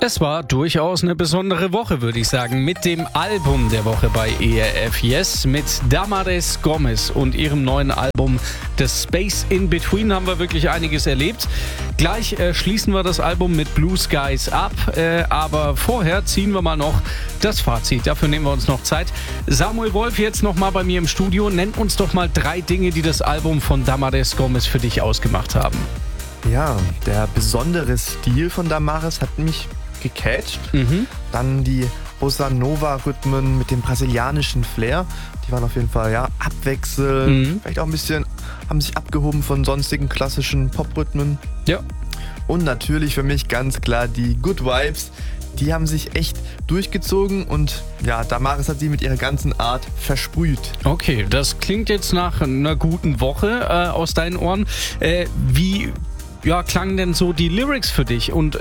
Es war durchaus eine besondere Woche, würde ich sagen, mit dem Album der Woche bei ERF Yes. Mit Damares Gomez und ihrem neuen Album The Space in Between haben wir wirklich einiges erlebt. Gleich schließen wir das Album mit Blue Skies ab, aber vorher ziehen wir mal noch das Fazit. Dafür nehmen wir uns noch Zeit. Samuel Wolf jetzt noch mal bei mir im Studio. Nenn uns doch mal 3 Dinge, die das Album von Damares Gomez für dich ausgemacht haben. Ja, der besondere Stil von Damares hat mich gecatcht. Dann die Bossa Nova Rhythmen mit dem brasilianischen Flair. Die waren auf jeden Fall abwechselnd. Vielleicht auch ein bisschen, haben sich abgehoben von sonstigen klassischen Pop-Rhythmen. Ja. Und natürlich für mich ganz klar die Good Vibes. Die haben sich echt durchgezogen und ja, Damares hat sie mit ihrer ganzen Art versprüht. Okay, das klingt jetzt nach einer guten Woche aus deinen Ohren. Wie klangen denn so die Lyrics für dich und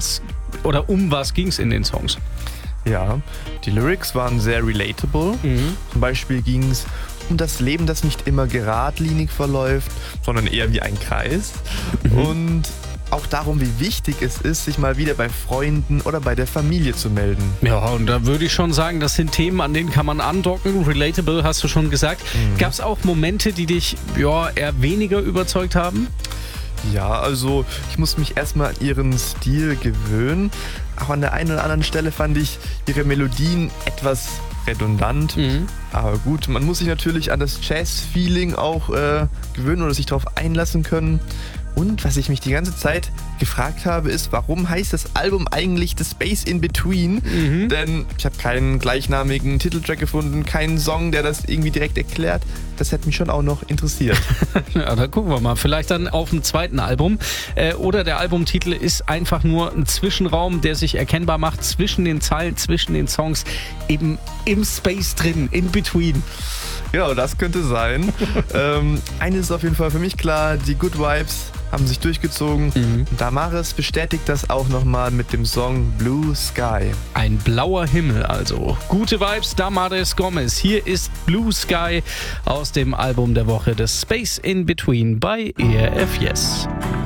um was ging es in den Songs? Ja, die Lyrics waren sehr relatable. Zum Beispiel ging es um das Leben, das nicht immer geradlinig verläuft, sondern eher wie ein Kreis. Und auch darum, wie wichtig es ist, sich mal wieder bei Freunden oder bei der Familie zu melden. Ja, und da würde ich schon sagen, das sind Themen, an denen kann man andocken. Relatable, hast du schon gesagt. Gab es auch Momente, die dich eher weniger überzeugt haben? Ja, also ich muss mich erstmal an ihren Stil gewöhnen. Auch an der einen oder anderen Stelle fand ich ihre Melodien etwas redundant. Aber gut, man muss sich natürlich an das Jazz-Feeling auch gewöhnen oder sich darauf einlassen können. Und was ich mich die ganze Zeit gefragt habe, ist, warum heißt das Album eigentlich The Space in Between? Denn ich habe keinen gleichnamigen Titeltrack gefunden, keinen Song, der das irgendwie direkt erklärt. Das hätte mich schon auch noch interessiert. Ja, da gucken wir mal. Vielleicht dann auf dem zweiten Album. Oder der Albumtitel ist einfach nur ein Zwischenraum, der sich erkennbar macht zwischen den Zeilen, zwischen den Songs, eben im Space drin, in between. Ja, das könnte sein. Eines ist auf jeden Fall für mich klar, die Good Vibes haben sich durchgezogen. Damares bestätigt das auch nochmal mit dem Song Blue Sky. Ein blauer Himmel also. Gute Vibes, Damares Gomez. Hier ist Blue Sky aus dem Album der Woche, The Space in Between bei ERF Yes.